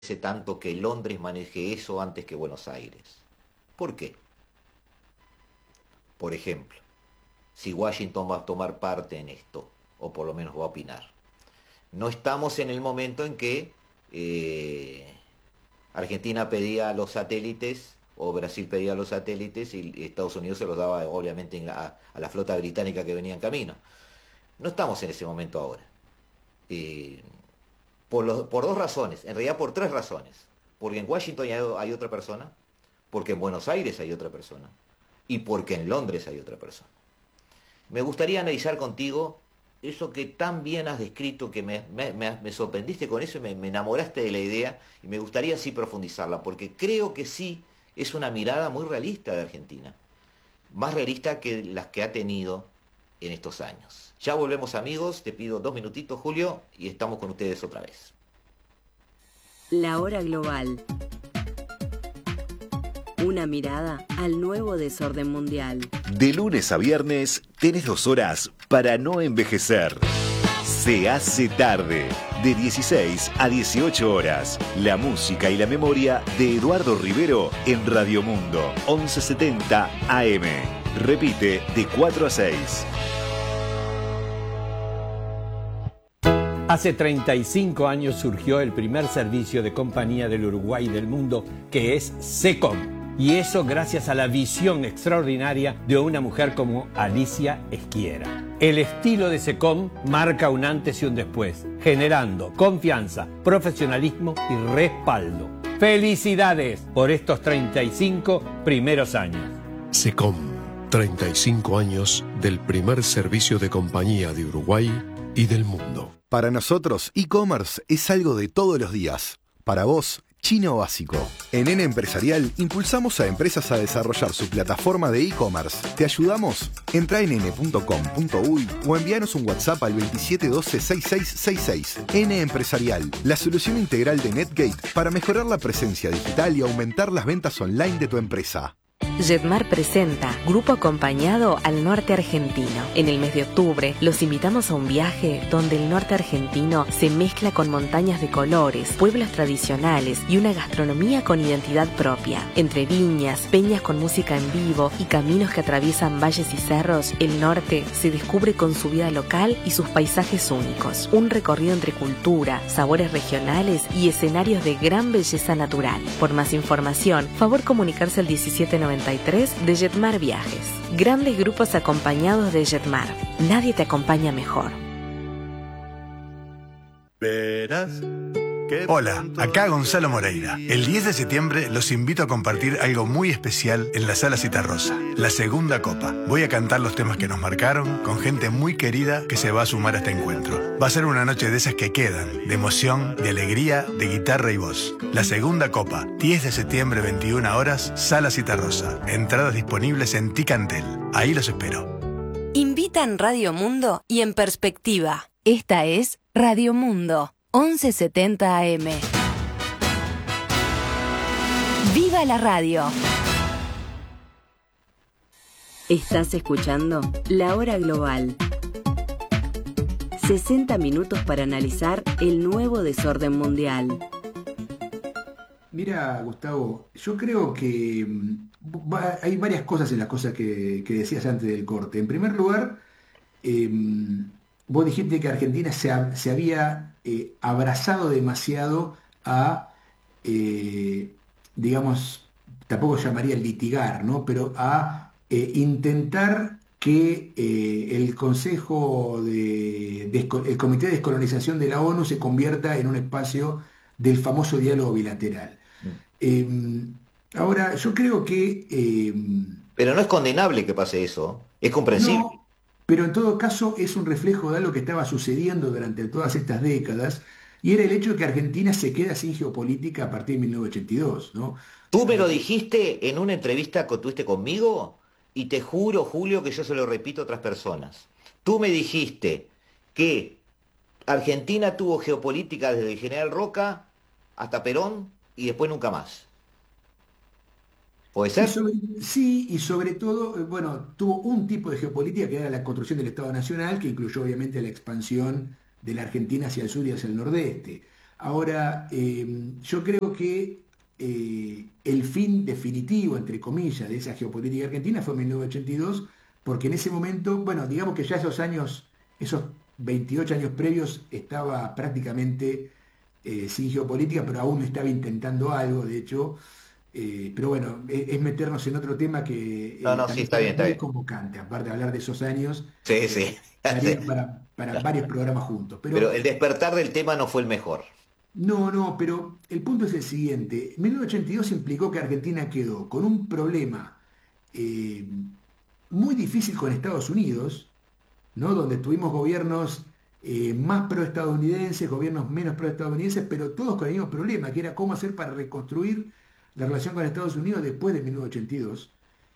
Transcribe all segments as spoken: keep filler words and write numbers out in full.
tanto que Londres maneje eso antes que Buenos Aires. ¿Por qué? Por ejemplo, si Washington va a tomar parte en esto, o por lo menos va a opinar. No estamos en el momento en que eh, Argentina pedía los satélites, o Brasil pedía los satélites, y Estados Unidos se los daba obviamente a, a la flota británica que venía en camino. No estamos en ese momento ahora. Eh, por, los, por dos razones, en realidad por tres razones. Porque en Washington hay, hay otra persona, porque en Buenos Aires hay otra persona, y porque en Londres hay otra persona. Me gustaría analizar contigo eso que tan bien has descrito, que me, me, me, me sorprendiste con eso y me, me enamoraste de la idea, y me gustaría sí profundizarla, porque creo que sí es una mirada muy realista de Argentina, más realista que las que ha tenido en estos años. Ya volvemos, amigos, te pido dos minutitos, Julio, y estamos con ustedes otra vez. La hora global. Una mirada al nuevo desorden mundial. De lunes a viernes tenés dos horas para no envejecer. Se hace tarde, de dieciséis a dieciocho horas. La música y la memoria de Eduardo Rivero en Radio Mundo, once setenta A M. Repite de cuatro a seis. Hace treinta y cinco años surgió el primer servicio de compañía del Uruguay y del mundo, que es SECOM. Y eso gracias a la visión extraordinaria de una mujer como Alicia Esquiera. El estilo de SECOM marca un antes y un después, generando confianza, profesionalismo y respaldo. ¡Felicidades por estos treinta y cinco primeros años! SECOM, treinta y cinco años del primer servicio de compañía de Uruguay y del mundo. Para nosotros, e-commerce es algo de todos los días. Para vos, chino básico. En N Empresarial impulsamos a empresas a desarrollar su plataforma de e-commerce. ¿Te ayudamos? Entra en ene punto com punto uy o envíanos un WhatsApp al veintisiete doce sesenta y seis sesenta y seis. N Empresarial, la solución integral de Netgate para mejorar la presencia digital y aumentar las ventas online de tu empresa. Jetmar presenta Grupo Acompañado al Norte Argentino. En el mes de octubre los invitamos a un viaje donde el norte argentino se mezcla con montañas de colores, pueblos tradicionales y una gastronomía con identidad propia. Entre viñas, peñas con música en vivo y caminos que atraviesan valles y cerros, el norte se descubre con su vida local y sus paisajes únicos. Un recorrido entre cultura, sabores regionales y escenarios de gran belleza natural. Por más información, favor comunicarse al diecisiete noventa y tres de Jetmar Viajes. Grandes grupos acompañados de Jetmar. Nadie te acompaña mejor. Verás. Hola, acá Gonzalo Moreira. El diez de septiembre los invito a compartir algo muy especial en la Sala Citarrosa, la segunda copa. Voy a cantar los temas que nos marcaron con gente muy querida que se va a sumar a este encuentro. Va a ser una noche de esas que quedan, de emoción, de alegría, de guitarra y voz. La segunda copa, diez de septiembre, veintiuna horas, Sala Citarrosa. Entradas disponibles en Ticantel. Ahí los espero. Invita en Radio Mundo y en Perspectiva. Esta es Radio Mundo. once setenta A M. ¡Viva la radio! Estás escuchando La Hora Global. sesenta minutos para analizar el nuevo desorden mundial. Mira, Gustavo, yo creo que va, hay varias cosas en las cosas que, que decías antes del corte. En primer lugar, eh, vos dijiste que Argentina se, ha, se había eh, abrazado demasiado a, eh, digamos, tampoco llamaría litigar, ¿no? Pero a eh, intentar que eh, el Consejo de, de el Comité de Descolonización de la ONU se convierta en un espacio del famoso diálogo bilateral. Mm. Eh, ahora, yo creo que... Eh, Pero no es condenable que pase eso, es comprensible. No, pero en todo caso es un reflejo de algo que estaba sucediendo durante todas estas décadas, y era el hecho de que Argentina se queda sin geopolítica a partir de mil novecientos ochenta y dos, ¿no? Tú me lo dijiste en una entrevista que tuviste conmigo, y te juro, Julio, que yo se lo repito a otras personas. Tú me dijiste que Argentina tuvo geopolítica desde el general Roca hasta Perón y después nunca más. ¿Puede ser? Y sobre, sí, y sobre todo, bueno, tuvo un tipo de geopolítica que era la construcción del Estado Nacional, que incluyó obviamente la expansión de la Argentina hacia el sur y hacia el nordeste. Ahora, eh, yo creo que eh, el fin definitivo, entre comillas, de esa geopolítica argentina fue en mil novecientos ochenta y dos, porque en ese momento, bueno, digamos que ya esos años, esos veintiocho años previos, estaba prácticamente eh, sin geopolítica, pero aún estaba intentando algo, de hecho. Eh, pero bueno, es, es meternos en otro tema que eh, No, no, sí, está bien, está muy bien. convocante, aparte de hablar de esos años. Sí, sí. Daría para, para varios programas juntos. Pero, Pero el despertar del tema no fue el mejor. no, no, pero el punto es el siguiente. mil novecientos ochenta y dos implicó que Argentina quedó con un problema eh, muy difícil con Estados Unidos, ¿no? Donde tuvimos gobiernos eh, más pro-estadounidenses, gobiernos menos pro-estadounidenses, pero todos con el mismo problema, que era cómo hacer para reconstruir la relación con Estados Unidos después de mil novecientos ochenta y dos,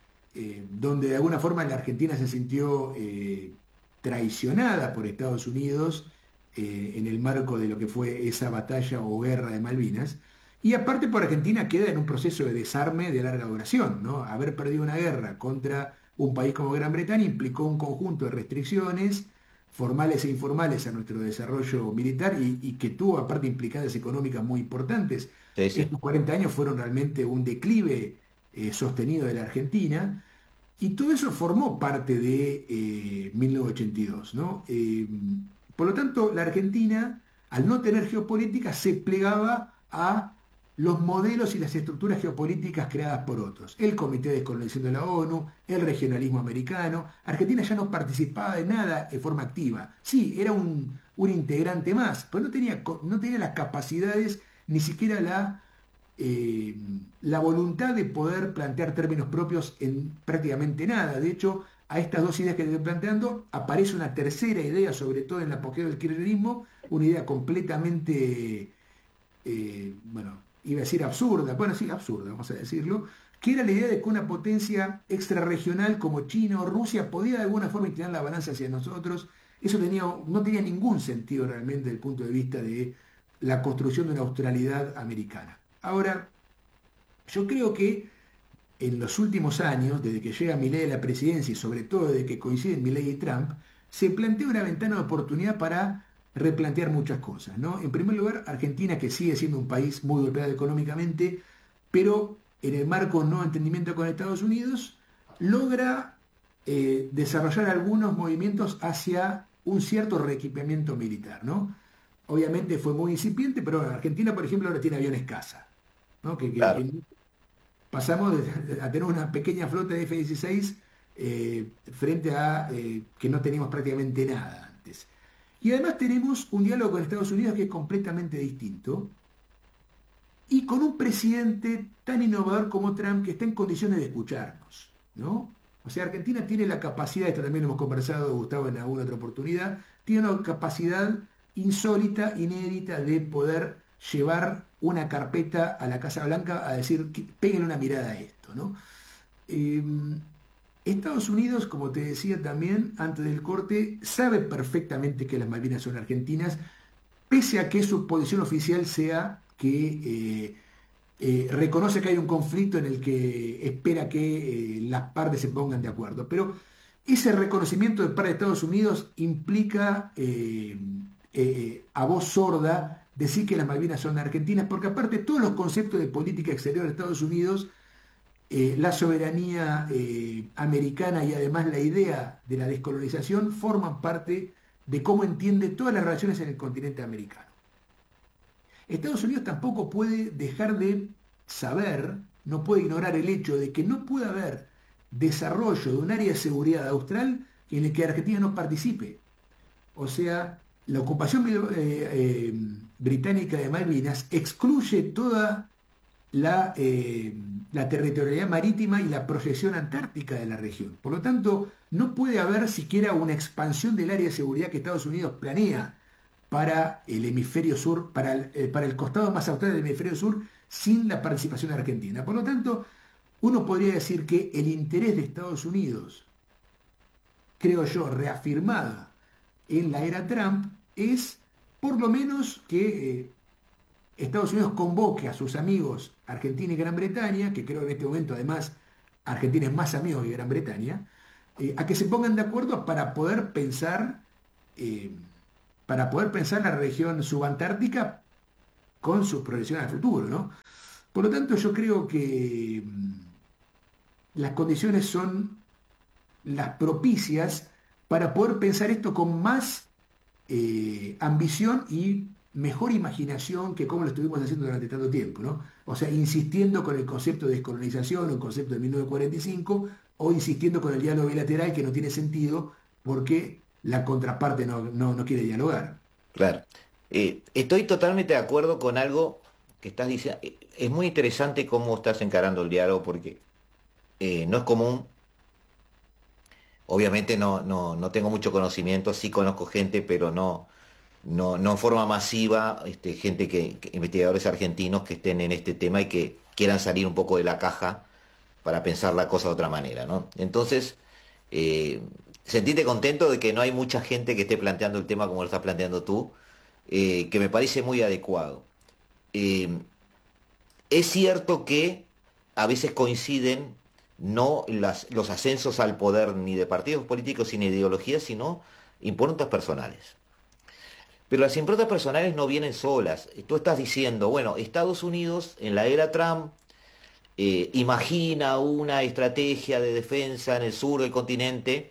eh, donde de alguna forma la Argentina se sintió eh, traicionada por Estados Unidos eh, en el marco de lo que fue esa batalla o guerra de Malvinas, y aparte por Argentina queda en un proceso de desarme de larga duración, ¿no? Haber perdido una guerra contra un país como Gran Bretaña implicó un conjunto de restricciones formales e informales a nuestro desarrollo militar y, y que tuvo aparte implicaciones económicas muy importantes. Sí, sí. Estos cuarenta años fueron realmente un declive eh, sostenido de la Argentina, y todo eso formó parte de eh, mil novecientos ochenta y dos, ¿no? Eh, por lo tanto, la Argentina, al no tener geopolítica, se plegaba a los modelos y las estructuras geopolíticas creadas por otros. El Comité de Descolonización de la ONU, el regionalismo americano. Argentina ya no participaba de nada de forma activa. Sí, era un, un integrante más, pero no tenía, no tenía las capacidades, ni siquiera la, eh, la voluntad de poder plantear términos propios en prácticamente nada. De hecho, a estas dos ideas que estoy planteando aparece una tercera idea, sobre todo en el apogeo del kirchnerismo, una idea completamente, eh, bueno, iba a decir absurda, bueno, sí, absurda, vamos a decirlo, que era la idea de que una potencia extrarregional como China o Rusia podía de alguna forma inclinar la balanza hacia nosotros. Eso tenía, no tenía ningún sentido realmente desde el punto de vista de la construcción de una australidad americana. Ahora, yo creo que en los últimos años, desde que llega Milei a la presidencia y sobre todo desde que coinciden Milei y Trump, se plantea una ventana de oportunidad para replantear muchas cosas, ¿no? En primer lugar, Argentina, que sigue siendo un país muy golpeado económicamente, pero en el marco no entendimiento con Estados Unidos, logra eh, desarrollar algunos movimientos hacia un cierto reequipamiento militar, ¿no? Obviamente fue muy incipiente, pero Argentina, por ejemplo, ahora tiene aviones caza, ¿no? Que, que, Claro. que pasamos de- a tener una pequeña flota de F dieciséis eh, frente a eh, que no teníamos prácticamente nada antes. Y además tenemos un diálogo con Estados Unidos que es completamente distinto, y con un presidente tan innovador como Trump que está en condiciones de escucharnos, ¿no? O sea, Argentina tiene la capacidad, esto también lo hemos conversado, Gustavo, en alguna otra oportunidad, tiene una capacidad insólita, inédita, de poder llevar una carpeta a la Casa Blanca a decir, que- péguenle una mirada a esto, ¿no? Eh, Estados Unidos, como te decía también antes del corte, sabe perfectamente que las Malvinas son argentinas, pese a que su posición oficial sea que eh, eh, reconoce que hay un conflicto en el que espera que eh, las partes se pongan de acuerdo. Pero ese reconocimiento de parte de Estados Unidos implica eh, eh, a voz sorda decir que las Malvinas son argentinas, porque aparte todos los conceptos de política exterior de Estados Unidos, eh, la soberanía eh, americana y además la idea de la descolonización forman parte de cómo entiende todas las relaciones en el continente americano. Estados Unidos tampoco puede dejar de saber, no puede ignorar el hecho de que no puede haber desarrollo de un área de seguridad austral en el que Argentina no participe. O sea, la ocupación eh, eh, británica de Malvinas excluye toda la, eh, la territorialidad marítima y la proyección antártica de la región. Por lo tanto, no puede haber siquiera una expansión del área de seguridad que Estados Unidos planea para el hemisferio sur, para el, eh, para el costado más austral del hemisferio sur, sin la participación argentina. Por lo tanto, uno podría decir que el interés de Estados Unidos, creo yo, reafirmada en la era Trump, es por lo menos que eh, Estados Unidos convoque a sus amigos Argentina y Gran Bretaña, que creo que en este momento además Argentina es más amigo que Gran Bretaña, eh, a que se pongan de acuerdo para poder pensar, eh, para poder pensar la región subantártica con sus proyecciones al futuro, ¿no? Por lo tanto, yo creo que las condiciones son las propicias para poder pensar esto con más eh, ambición y mejor imaginación que como lo estuvimos haciendo durante tanto tiempo, ¿no? O sea, insistiendo con el concepto de descolonización o el concepto de mil novecientos cuarenta y cinco, o insistiendo con el diálogo bilateral, que no tiene sentido porque la contraparte no, no, no quiere dialogar. Claro. Eh, estoy totalmente de acuerdo con algo que estás diciendo. Es muy interesante cómo estás encarando el diálogo, porque eh, no es común. Obviamente no, no, no tengo mucho conocimiento, sí conozco gente, pero no, no, no en forma masiva, este, gente que, que investigadores argentinos que estén en este tema y que quieran salir un poco de la caja para pensar la cosa de otra manera, ¿no? Entonces, eh, sentirte contento de que no hay mucha gente que esté planteando el tema como lo estás planteando tú, eh, que me parece muy adecuado. Eh, es cierto que a veces coinciden no las, los ascensos al poder ni de partidos políticos ni de ideologías, sino improntas personales. Pero las improntas personales no vienen solas. Tú estás diciendo, bueno, Estados Unidos en la era Trump eh, imagina una estrategia de defensa en el sur del continente,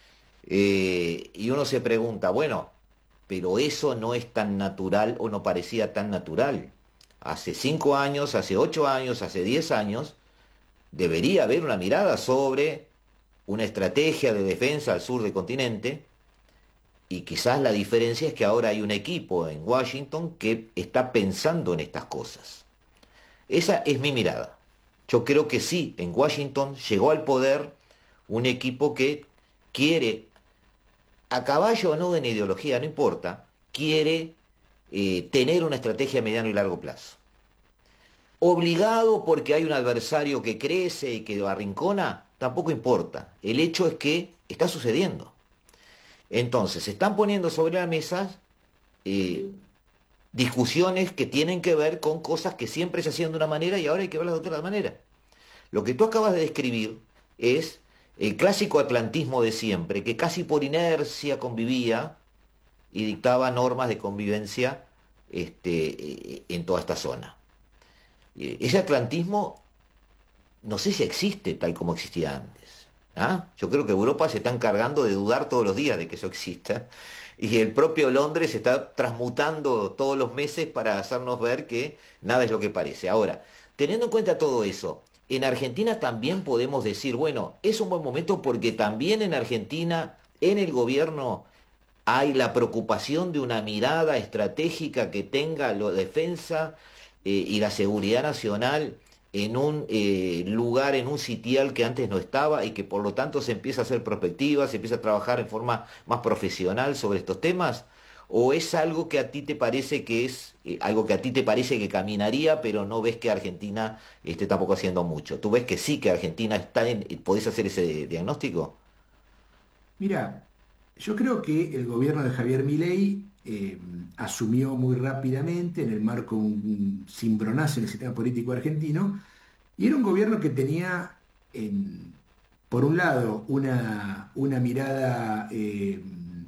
eh, y uno se pregunta, bueno, pero eso no es tan natural o no parecía tan natural. Hace cinco años, hace ocho años, hace diez años, debería haber una mirada sobre una estrategia de defensa al sur del continente, y quizás la diferencia es que ahora hay un equipo en Washington que está pensando en estas cosas. Esa es mi mirada. Yo creo que sí, en Washington llegó al poder un equipo que quiere, a caballo o no en ideología, no importa, quiere eh, tener una estrategia a mediano y largo plazo. Obligado porque hay un adversario que crece y que arrincona, tampoco importa. El hecho es que está sucediendo. Entonces, se están poniendo sobre la mesa eh, discusiones que tienen que ver con cosas que siempre se hacían de una manera y ahora hay que verlas de otra manera. Lo que tú acabas de describir es el clásico atlantismo de siempre, que casi por inercia convivía y dictaba normas de convivencia este, en toda esta zona. Ese atlantismo no sé si existe tal como existía antes. ¿Ah? Yo creo que Europa se está encargando de dudar todos los días de que eso exista, y el propio Londres se está transmutando todos los meses para hacernos ver que nada es lo que parece. Ahora, teniendo en cuenta todo eso, en Argentina también podemos decir, bueno, es un buen momento porque también en Argentina, en el gobierno, hay la preocupación de una mirada estratégica que tenga la defensa eh, y la seguridad nacional en un eh, lugar, en un sitial que antes no estaba, y que por lo tanto se empieza a hacer prospectiva, se empieza a trabajar en forma más profesional sobre estos temas. ¿O es algo que a ti te parece que es eh, algo que a ti te parece que caminaría, pero no ves que Argentina esté tampoco haciendo mucho? ¿Tú ves que sí, que Argentina está en... ¿Podés hacer ese diagnóstico? Mira, yo creo que el gobierno de Javier Milei eh, asumió muy rápidamente, en el marco de un cimbronazo en el sistema político argentino, y era un gobierno que tenía, en, por un lado, una, una mirada eh,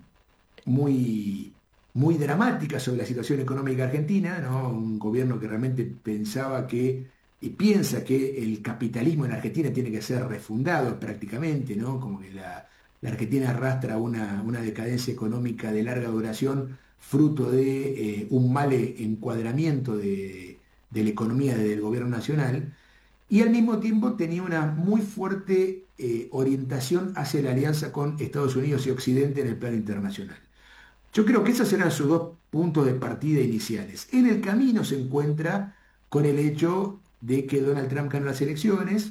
muy, muy dramática sobre la situación económica argentina, ¿no? Un gobierno que realmente pensaba que, y piensa que el capitalismo en Argentina tiene que ser refundado prácticamente, ¿no? Como que la, la Argentina arrastra una, una decadencia económica de larga duración, fruto de eh, un mal encuadramiento de, de la economía del gobierno nacional, y al mismo tiempo tenía una muy fuerte eh, orientación hacia la alianza con Estados Unidos y Occidente en el plano internacional. Yo creo que esos eran sus dos puntos de partida iniciales. En el camino se encuentra con el hecho de que Donald Trump ganó las elecciones.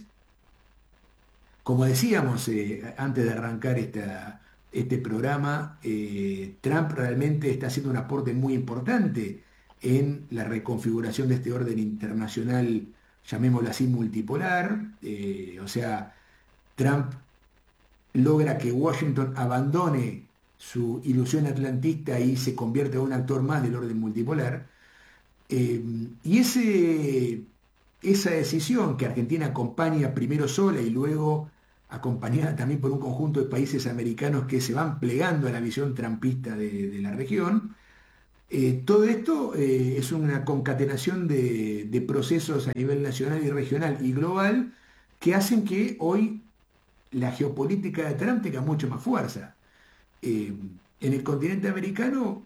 Como decíamos eh, antes de arrancar esta, este programa, eh, Trump realmente está haciendo un aporte muy importante en la reconfiguración de este orden internacional, llamémoslo así, multipolar. Eh, o sea, Trump logra que Washington abandone su ilusión atlantista y se convierte en un actor más del orden multipolar. Eh, y ese, esa decisión que Argentina acompaña primero sola y luego acompañada también por un conjunto de países americanos que se van plegando a la visión trumpista de, de la región, Eh, todo esto eh, es una concatenación de, de procesos a nivel nacional y regional y global que hacen que hoy la geopolítica de Trump tenga mucho más fuerza. Eh, en el continente americano,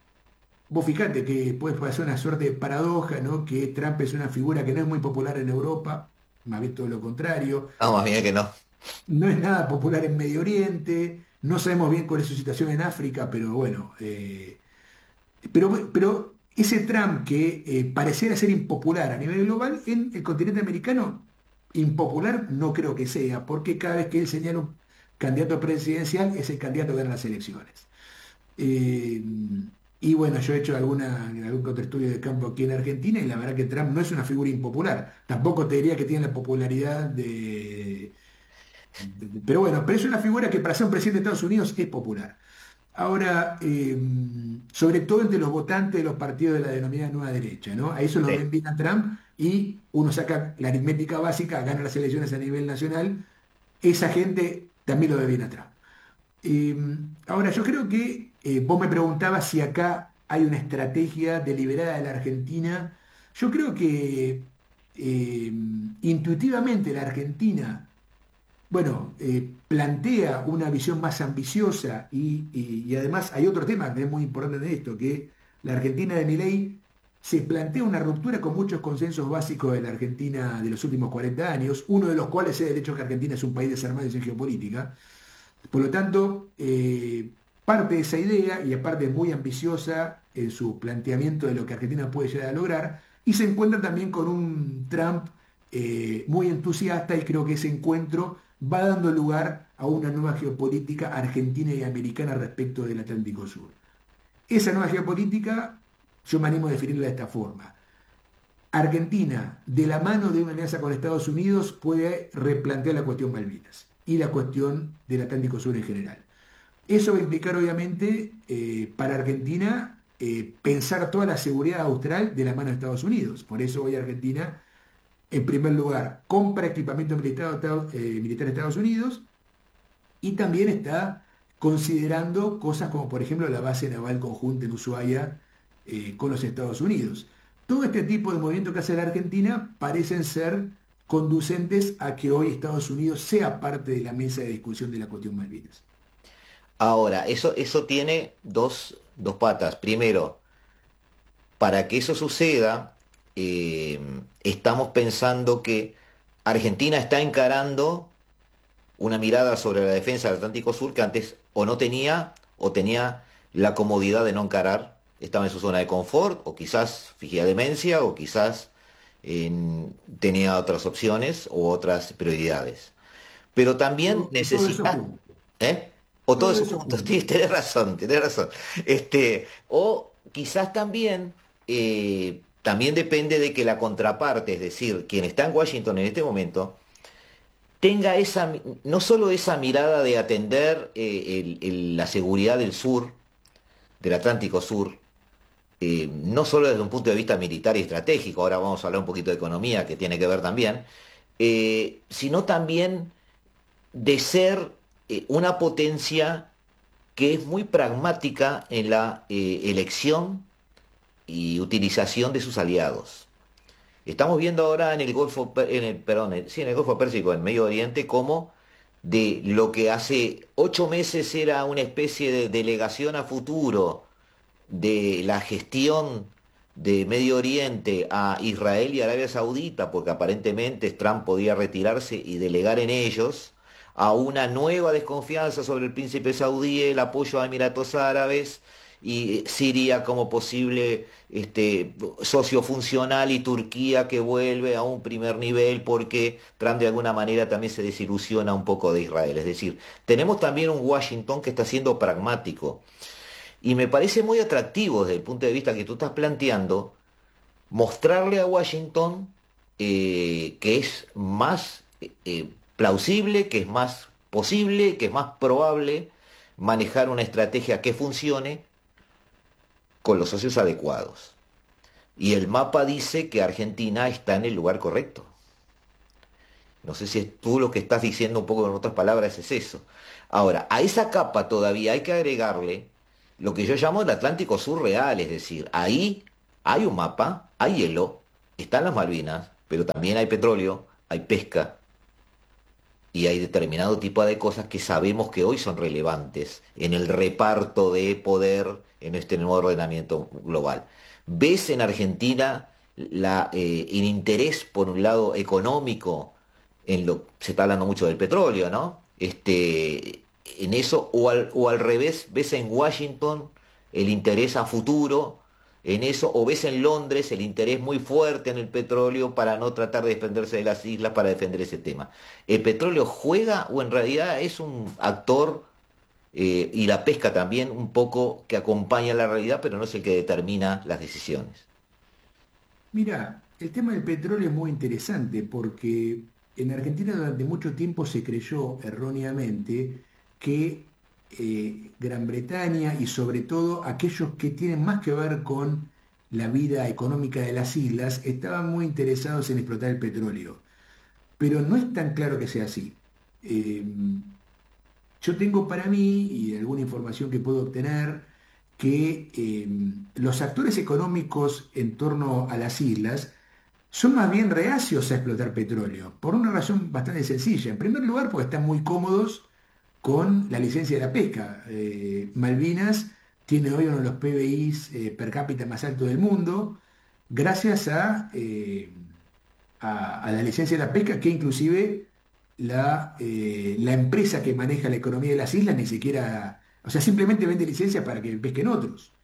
vos fijate que puede pasar una suerte de paradoja, ¿no? Que Trump es una figura que no es muy popular en Europa, más bien todo lo contrario. No, más bien que no. No es nada popular en Medio Oriente, no sabemos bien cuál es su situación en África, pero bueno, eh, pero, pero ese Trump que eh, pareciera ser impopular a nivel global, en el continente americano, impopular no creo que sea, porque cada vez que él señala un candidato presidencial, es el candidato que gana las elecciones. Eh, y bueno, yo he hecho alguna, algún otro estudio de campo aquí en Argentina, y la verdad que Trump no es una figura impopular. Tampoco te diría que tiene la popularidad de... de pero bueno, pero es una figura que para ser un presidente de Estados Unidos es popular. Ahora, eh, sobre todo entre los votantes de los partidos de la denominada nueva derecha, ¿no? A eso lo Sí. ven bien a Trump, y uno saca la aritmética básica, gana las elecciones a nivel nacional, esa gente también lo ve bien a Trump. Eh, ahora, yo creo que eh, vos me preguntabas si acá hay una estrategia deliberada de la Argentina. Yo creo que eh, intuitivamente la Argentina, bueno, eh, plantea una visión más ambiciosa y, y- y además hay otro tema que es muy importante de esto, que la Argentina de Milei se plantea una ruptura con muchos consensos básicos de la Argentina de los últimos cuarenta años, uno de los cuales es el hecho que Argentina es un país desarmado en geopolítica. Por lo tanto, eh, parte de esa idea, y aparte muy ambiciosa en su planteamiento de lo que Argentina puede llegar a lograr, y se encuentra también con un Trump eh, muy entusiasta, y creo que ese encuentro va dando lugar a una nueva geopolítica argentina y americana respecto del Atlántico Sur. Esa nueva geopolítica, yo me animo a definirla de esta forma. Argentina, de la mano de una alianza con Estados Unidos, puede replantear la cuestión Malvinas y la cuestión del Atlántico Sur en general. Eso va a implicar, obviamente, eh, para Argentina, eh, pensar toda la seguridad austral de la mano de Estados Unidos. Por eso hoy Argentina, en primer lugar, compra equipamiento militar, eh, militar de Estados Unidos, y también está considerando cosas como, por ejemplo, la base naval conjunta en Ushuaia eh, con los Estados Unidos. Todo este tipo de movimientos que hace la Argentina parecen ser conducentes a que hoy Estados Unidos sea parte de la mesa de discusión de la cuestión Malvinas. Ahora, eso, eso tiene dos, dos patas. Primero, para que eso suceda, eh, estamos pensando que Argentina está encarando una mirada sobre la defensa del Atlántico Sur que antes o no tenía o tenía la comodidad de no encarar, estaba en su zona de confort, o quizás fingía demencia, o quizás eh, tenía otras opciones o otras prioridades. Pero también Todo, todo eso necesita... junto. ¿Eh? O Todo todos eso juntos, junto. sí, tenés razón, tenés razón. Este, o quizás también, eh, también depende de que la contraparte, es decir, quien está en Washington en este momento, tenga esa, mi- no solo esa mirada de atender eh, el- el- la seguridad del sur, del Atlántico Sur, eh, no solo desde un punto de vista militar y estratégico, ahora vamos a hablar un poquito de economía que tiene que ver también, eh, sino también de ser eh, una potencia que es muy pragmática en la eh, elección y utilización de sus aliados. Estamos viendo ahora en el Golfo, Per- en el, perdón, en- sí, en el Golfo Pérsico, en Medio Oriente, cómo de lo que hace ocho meses era una especie de delegación a futuro de la gestión de Medio Oriente a Israel y Arabia Saudita, porque aparentemente Trump podía retirarse y delegar en ellos, a una nueva desconfianza sobre el príncipe saudí, el apoyo a Emiratos Árabes y Siria como posible este, socio funcional, y Turquía que vuelve a un primer nivel porque Trump de alguna manera también se desilusiona un poco de Israel. Es decir, tenemos también un Washington que está siendo pragmático. Y me parece muy atractivo desde el punto de vista que tú estás planteando, mostrarle a Washington eh, que es más eh, plausible, que es más posible, que es más probable manejar una estrategia que funcione con los socios adecuados. Y el mapa dice que Argentina está en el lugar correcto. No sé si es tú lo que estás diciendo un poco en otras palabras, es eso. Ahora, a esa capa todavía hay que agregarle lo que yo llamo el Atlántico Sur real, es decir, ahí hay un mapa, hay hielo, están las Malvinas, pero también hay petróleo, hay pesca, y hay determinado tipo de cosas que sabemos que hoy son relevantes en el reparto de poder en este nuevo ordenamiento global. ¿Ves en Argentina la, eh, el interés, por un lado, económico, en lo se está hablando mucho del petróleo, ¿no? Este, en eso, o al, o al revés, ves en Washington el interés a futuro en eso, o ves en Londres el interés muy fuerte en el petróleo para no tratar de defenderse de las islas para defender ese tema? ¿El petróleo juega o en realidad es un actor, eh, y la pesca también, un poco que acompaña la realidad, pero no es el que determina las decisiones? Mira, el tema del petróleo es muy interesante porque en Argentina durante mucho tiempo se creyó erróneamente que eh, Gran Bretaña y sobre todo aquellos que tienen más que ver con la vida económica de las islas estaban muy interesados en explotar el petróleo. Pero no es tan claro que sea así. Eh, yo tengo para mí, y alguna información que puedo obtener, que eh, los actores económicos en torno a las islas son más bien reacios a explotar petróleo, por una razón bastante sencilla. En primer lugar, porque están muy cómodos con la licencia de la pesca. Eh, Malvinas tiene hoy uno de los P B Is eh, per cápita más altos del mundo, gracias a, eh, a, a la licencia de la pesca, que inclusive la, eh, la empresa que maneja la economía de las islas ni siquiera, o sea, simplemente vende licencias para que pesquen otros.